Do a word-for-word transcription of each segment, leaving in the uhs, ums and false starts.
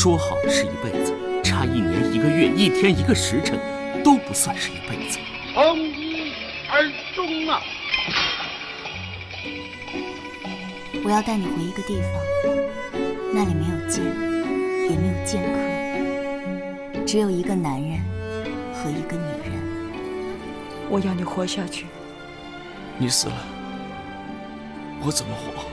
说好了是一辈子，差一年一个月，一天一个时辰，都不算是一辈子。 从一而终啊！ 我要带你回一个地方，那里没有剑，也没有剑客，只有一个男人和一个女人。 我要你活下去。 你死了，我怎么活？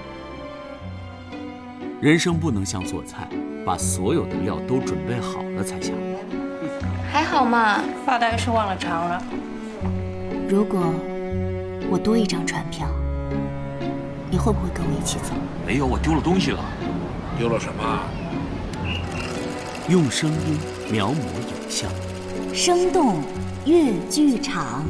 人生不能像做菜，把所有的料都准备好了才下锅。 还好嘛， 发大概是忘了尝了。 如果我多一张船票，你会不会跟我一起走？ 没有，我丢了东西了。 丢了什么？ 用声音描摹影像， 生动粤剧场。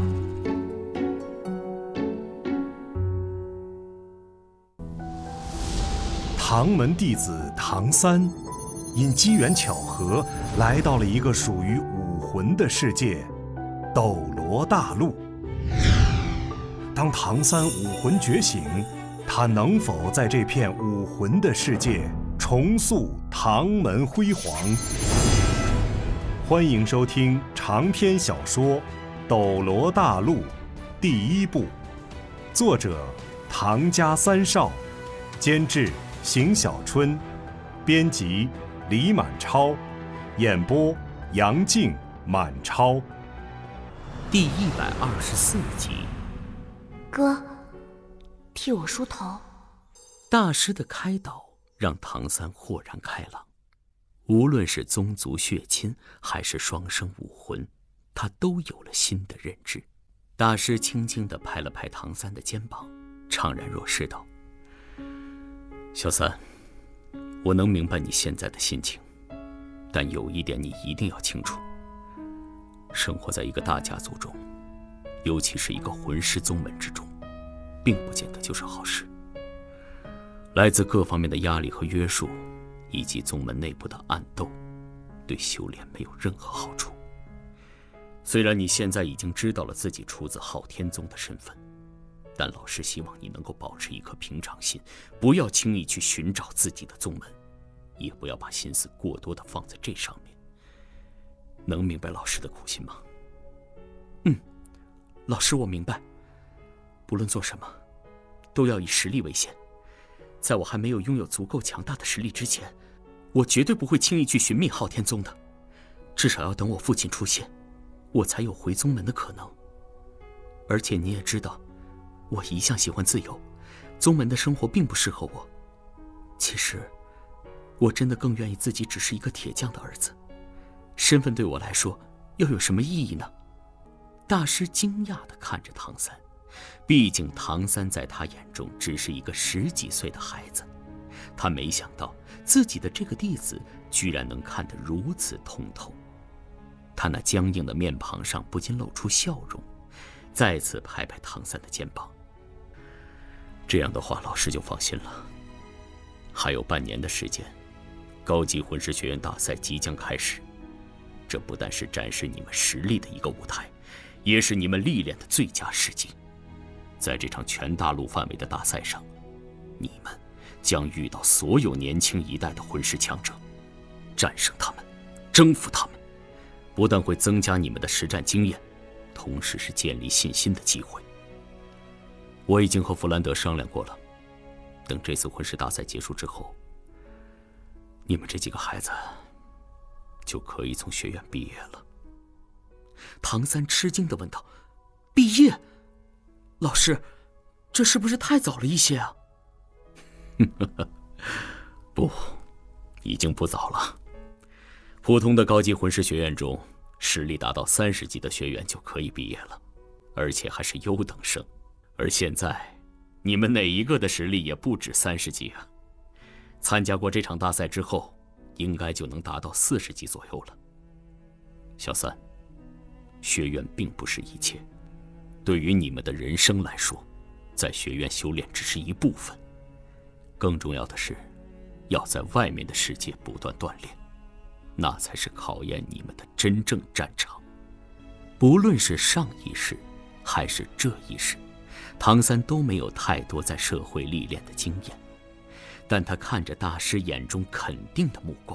唐门弟子唐三，因机缘巧合来到了一个属于武魂的世界——斗罗大陆。当唐三武魂觉醒，他能否在这片武魂的世界重塑唐门辉煌？欢迎收听长篇小说《斗罗大陆》第一部，作者唐家三少，监制邢小春，编辑李满超，演播杨静、满超。 第一百二十四集。 哥，替我梳头。 大师的开导让唐三豁然开朗，无论是宗族血亲还是双生武魂，他都有了新的认知。大师轻轻地拍了拍唐三的肩膀，怅然若失道：小三，我能明白你现在的心情，但有一点你一定要清楚，生活在一个大家族中，尤其是一个魂师宗门之中，并不见得就是好事。来自各方面的压力和约束，以及宗门内部的暗斗，对修炼没有任何好处。虽然你现在已经知道了自己出自昊天宗的身份，但老师希望你能够保持一颗平常心，不要轻易去寻找自己的宗门，也不要把心思过多的放在这上面。能明白老师的苦心吗？嗯，老师，我明白。不论做什么，都要以实力为先。在我还没有拥有足够强大的实力之前，我绝对不会轻易去寻觅昊天宗的。至少要等我父亲出现，我才有回宗门的可能。而且你也知道，我一向喜欢自由，宗门的生活并不适合我。其实，我真的更愿意自己只是一个铁匠的儿子。身份对我来说，又有什么意义呢？大师惊讶地看着唐三，毕竟唐三在他眼中只是一个十几岁的孩子，他没想到自己的这个弟子居然能看得如此通透。他那僵硬的面庞上不禁露出笑容，再次拍拍唐三的肩膀。这样的话，老师就放心了。还有半年的时间，高级魂师学院大赛即将开始，这不但是展示你们实力的一个舞台，也是你们历练的最佳时机。在这场全大陆范围的大赛上，你们将遇到所有年轻一代的魂师强者，战胜他们，征服他们，不但会增加你们的实战经验，同时是建立信心的机会。我已经和弗兰德商量过了，等这次魂师大赛结束之后，你们这几个孩子就可以从学院毕业了。唐三吃惊地问道：毕业？老师，这是不是太早了一些啊？不，已经不早了。普通的高级魂师学院中，实力达到三十级的学员就可以毕业了，而且还是优等生。而现在，你们哪一个的实力也不止三十级啊！参加过这场大赛之后，应该就能达到四十级左右了。小三，学院并不是一切，对于你们的人生来说，在学院修炼只是一部分，更重要的是，要在外面的世界不断锻炼，那才是考验你们的真正战场。不论是上一世，还是这一世，唐三都没有太多在社会历练的经验，但他看着大师眼中肯定的目光，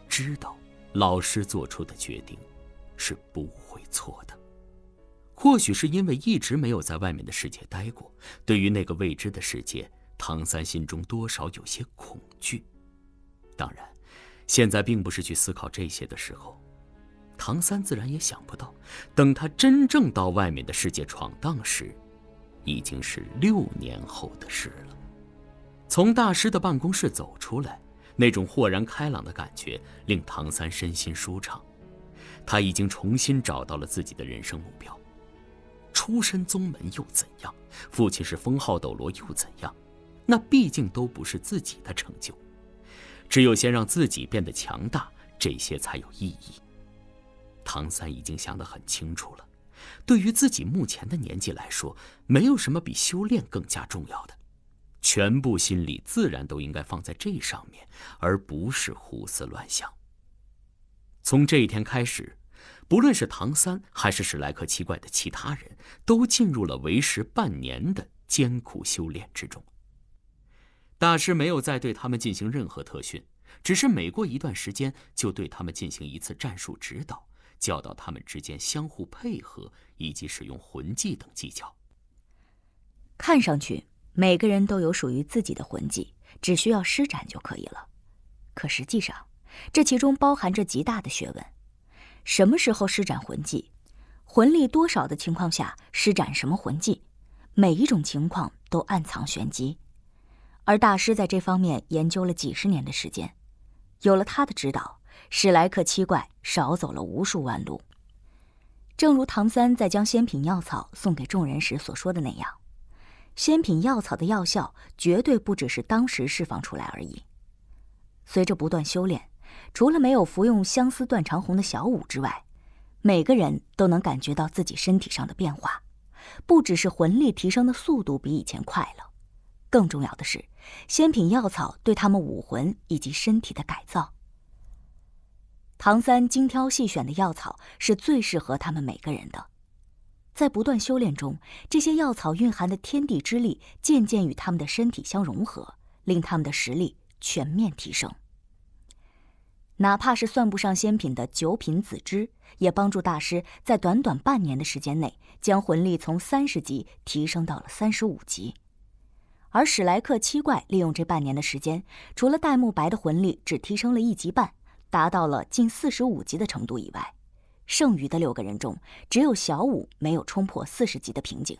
知道老师做出的决定是不会错的。或许是因为一直没有在外面的世界待过，对于那个未知的世界，唐三心中多少有些恐惧。当然，现在并不是去思考这些的时候。唐三自然也想不到，等他真正到外面的世界闯荡时，已经是六年后的事了。从大师的办公室走出来，那种豁然开朗的感觉令唐三身心舒畅。他已经重新找到了自己的人生目标。出身宗门又怎样？父亲是封号斗罗又怎样？那毕竟都不是自己的成就。只有先让自己变得强大，这些才有意义。唐三已经想得很清楚了，对于自己目前的年纪来说，没有什么比修炼更加重要的，全部心力自然都应该放在这上面，而不是胡思乱想。从这一天开始，不论是唐三还是史莱克七怪的其他人，都进入了为时半年的艰苦修炼之中。大师没有再对他们进行任何特训，只是每过一段时间就对他们进行一次战术指导，教导他们之间相互配合以及使用魂技等技巧。 看上去每个人都有属于自己的魂技，只需要施展就可以了。可实际上，这其中包含着极大的学问。什么时候施展魂技，魂力多少的情况下施展什么魂技，每一种情况都暗藏玄机。而大师在这方面研究了几十年的时间，有了他的指导，史莱克七怪少走了无数弯路。正如唐三在将仙品药草送给众人时所说的那样，仙品药草的药效绝对不只是当时释放出来而已。随着不断修炼，除了没有服用相思断肠红的小五之外，每个人都能感觉到自己身体上的变化，不只是魂力提升的速度比以前快了，更重要的是，仙品药草对他们武魂以及身体的改造。唐三精挑细选的药草是最适合他们每个人的。在不断修炼中，这些药草蕴含的天地之力渐渐与他们的身体相融合，令他们的实力全面提升。哪怕是算不上仙品的九品紫芝，也帮助大师在短短半年的时间内，将魂力从三十级提升到了三十五级。而史莱克七怪利用这半年的时间，除了戴沐白的魂力只提升了一级半，达到了近四十五级的程度以外，剩余的六个人中，只有小五没有冲破四十级的瓶颈。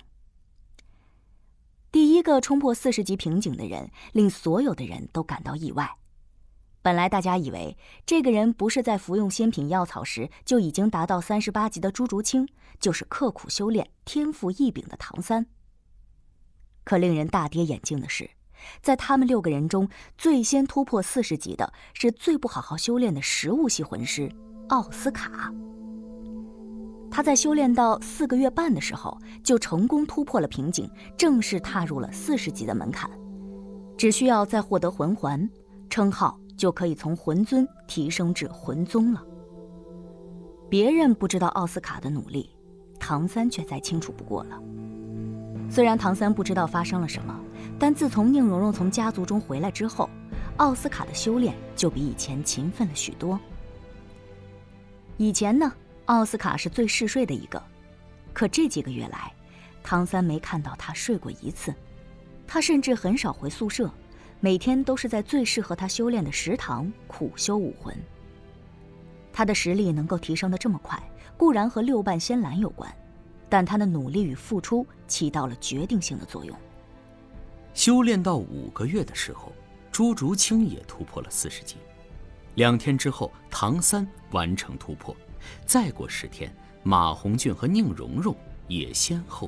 第一个冲破四十级瓶颈的人，令所有的人都感到意外。本来大家以为这个人不是在服用仙品药草时就已经达到三十八级的朱竹清，就是刻苦修炼、天赋异禀的唐三。可令人大跌眼镜的是，在他们六个人中，最先突破四十级的是最不好好修炼的食物系魂师奥斯卡。他在修炼到四个月半的时候，就成功突破了瓶颈，正式踏入了四十级的门槛。只需要再获得魂环，称号就可以从魂尊提升至魂宗了。别人不知道奥斯卡的努力，唐三却再清楚不过了。虽然唐三不知道发生了什么，但自从宁荣荣从家族中回来之后，奥斯卡的修炼就比以前勤奋了许多。以前呢，奥斯卡是最嗜睡的一个，可这几个月来，唐三没看到他睡过一次。他甚至很少回宿舍，每天都是在最适合他修炼的食堂苦修武魂。他的实力能够提升得这么快，固然和六瓣仙兰有关，但他的努力与付出起到了决定性的作用。 修炼到五个月的时候，朱竹清也突破了四十级。两天之后，唐三完成突破。再过十天，马红俊和宁荣荣也先后